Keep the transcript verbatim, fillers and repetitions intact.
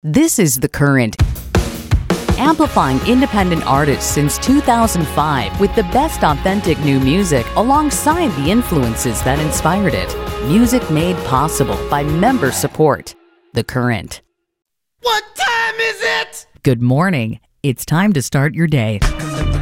This is The Current, amplifying independent artists since two thousand five with the best authentic new music alongside the influences that inspired it. Music made possible by member support. The Current. What time is it? Good morning. It's time to start your day.